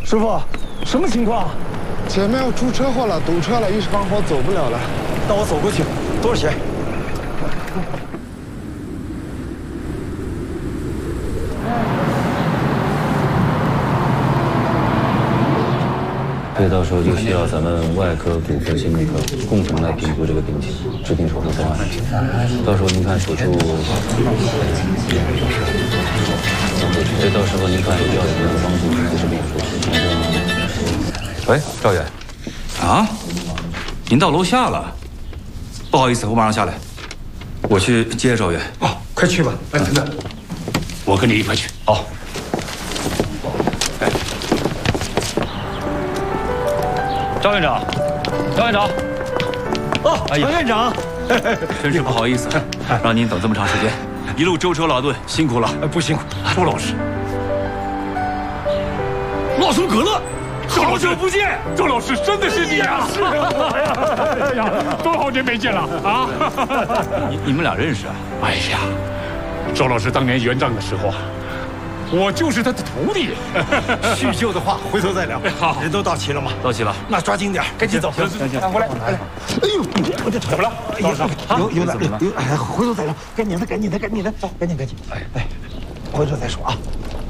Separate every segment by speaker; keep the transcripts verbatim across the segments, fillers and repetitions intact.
Speaker 1: 师傅，什么情况？
Speaker 2: 前面要出车祸了，堵车了，一时半会走不了了。
Speaker 1: 那我走过去，多少钱？
Speaker 3: 所以到时候就需要咱们外科、骨科、心内科共同来评估这个病情，制定手术方案。到时候您看手术，所以到时候您看需要什么样的帮助，及时跟我说。
Speaker 4: 喂，赵远，啊，您到楼下了？不好意思，我马上下来，我去接赵远。
Speaker 1: 哦，快去吧。哎，等等，
Speaker 4: 我跟你一块去。好。 赵院长，赵院长，
Speaker 1: 哦，赵院长，
Speaker 4: 真是不好意思，让您等这么长时间，一路舟车劳顿，辛苦了。
Speaker 1: 不辛苦，
Speaker 4: 周老师，
Speaker 1: 洛苏可乐，
Speaker 5: 好久不见，周老师，真的是你啊！是啊，哎呀，多少年没见了啊！
Speaker 4: 你你们俩认识啊？
Speaker 5: 哎呀，周老师当年元仗的时候啊。 我就是他的徒弟。
Speaker 1: 叙旧的话，回头再聊。
Speaker 5: 好，
Speaker 1: 人都到齐了吗？
Speaker 4: 到齐了，
Speaker 1: 那抓紧点，赶紧走。
Speaker 4: 行行行，
Speaker 1: 过来，来。哎呦，我的腿怎么了？有有点有，哎，回头再聊。赶紧的，赶紧的，赶紧的，走，赶紧赶紧。哎哎，回头再说啊。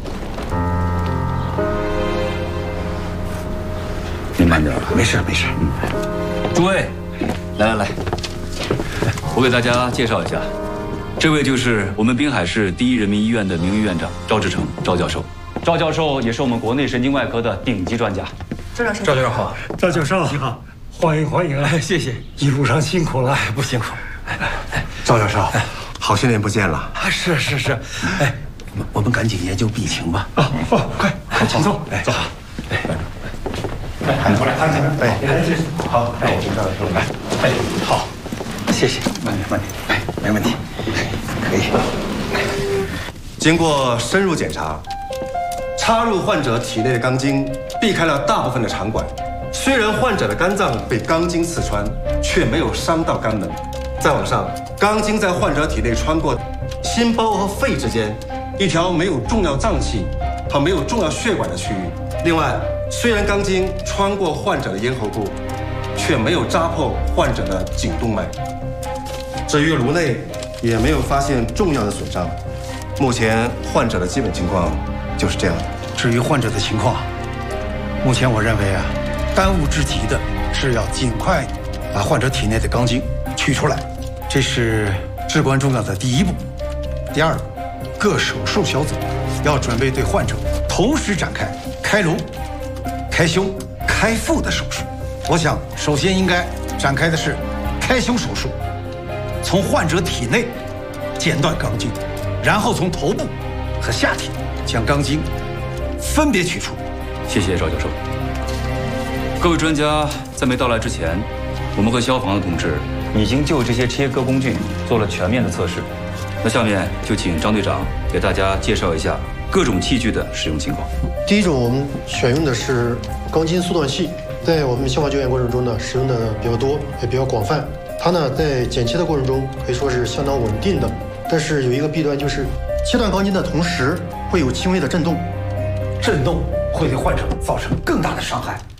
Speaker 4: 您慢点，
Speaker 1: 没事没事。
Speaker 4: 嗯，诸位，来来来，我给大家介绍一下。 这位就是我们滨海市第一人民医院的名誉院长赵志成赵教授。赵教授也是我们国内神经外科的顶级专家。
Speaker 6: 赵教授，
Speaker 4: 赵教授好。
Speaker 1: 赵教授你好，欢迎欢迎啊！
Speaker 4: 谢谢，
Speaker 1: 一路上辛苦了，
Speaker 4: 不辛苦。
Speaker 1: 赵教授，好些年不见了。
Speaker 7: 啊，是是是，哎，我们我们赶紧研究病情吧。
Speaker 1: 哦哦，快快请坐，哎，坐好。哎，哎，喊过来，喊过来，哎，好，哎，赵教授来，哎，好，谢谢，慢点慢点，哎，没问题。 可以。
Speaker 8: 经过深入检查，插入患者体内的钢筋避开了大部分的肠管。虽然患者的肝脏被钢筋刺穿，却没有伤到肝门。再往上，钢筋在患者体内穿过心包和肺之间一条没有重要脏器和没有重要血管的区域。另外，虽然钢筋穿过患者的咽喉部，却没有扎破患者的颈动脉。至于颅内， 也没有发现重要的损伤，目前患者的基本情况就是这样的。
Speaker 7: 至于患者的情况，目前我认为啊，当务之急的是要尽快把患者体内的钢筋取出来，这是至关重要的第一步。第二步，各手术小组要准备对患者同时展开开颅、开胸、开腹的手术。我想，首先应该展开的是开胸手术。 从患者体内剪断钢筋，然后从头部和下体将钢筋分别取出。
Speaker 4: 谢谢赵教授。各位专家在没到来之前，我们和消防的同志已经就这些切割工具做了全面的测试。那下面就请张队长给大家介绍一下各种器具的使用情况。
Speaker 9: 第一种，我们选用的是钢筋缩断器，在我们消防救援过程中呢，使用的比较多，也比较广泛。 它呢，在剪切的过程中可以说是相当稳定的，但是有一个弊端，就是切断钢筋的同时会有轻微的震动，
Speaker 7: 震动会对患者造成更大的伤害。